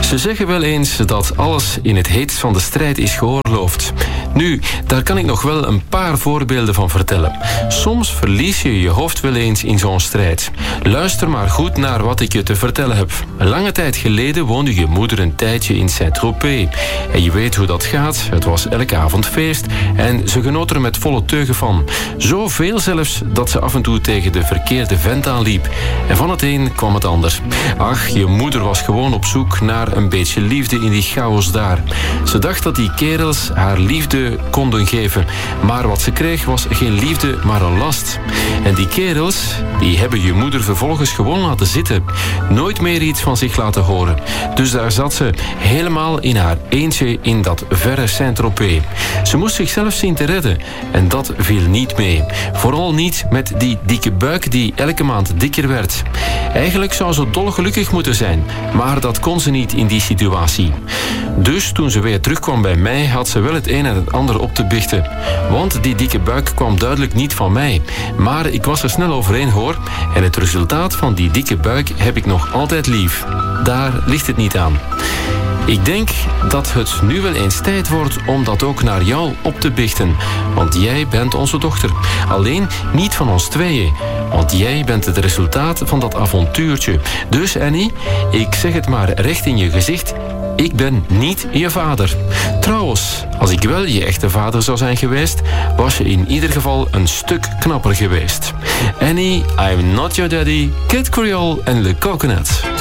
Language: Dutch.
Ze zeggen wel eens dat alles in het heetst van de strijd is geoorloofd. Nu, daar kan ik nog wel een paar voorbeelden van vertellen. Soms verlies je je hoofd wel eens in zo'n strijd. Luister maar goed naar wat ik je te vertellen heb. Lange tijd geleden woonde je moeder een tijdje in Saint-Tropez. En je weet hoe dat gaat. Het was elke avond feest en ze genoot er met volle teugen van. Zoveel zelfs dat ze af en toe tegen de verkeerde vent aanliep. En van het een kwam het ander. Ach, je moeder was gewoon op zoek naar een beetje liefde in die chaos daar. Ze dacht dat die kerels haar liefde konden geven. Maar wat ze kreeg was geen liefde, maar een last. En die kerels, die hebben je moeder vervolgens gewoon laten zitten. Nooit meer iets van zich laten horen. Dus daar zat ze, helemaal in haar eentje in dat verre Saint-Tropez. Ze moest zichzelf zien te redden. En dat viel niet mee. Vooral niet met die dikke buik die elke maand dikker werd. Eigenlijk zou ze dolgelukkig moeten zijn. Maar dat kon ze niet in die situatie. Dus toen ze weer terugkwam bij mij, had ze wel het een en het ander op te biechten. Want die dikke buik kwam duidelijk niet van mij. Maar ik was er snel overheen hoor. En het resultaat van die dikke buik heb ik nog altijd lief. Daar ligt het niet aan. Ik denk dat het nu wel eens tijd wordt om dat ook naar jou op te biechten. Want jij bent onze dochter. Alleen niet van ons tweeën. Want jij bent het resultaat van dat avontuurtje. Dus Annie, ik zeg het maar recht in je gezicht. Ik ben niet je vader. Trouwens, als ik wel je echte vader zou zijn geweest, was je in ieder geval een stuk knapper geweest. Annie, I'm not your daddy, Kid Creole en Le Coconut.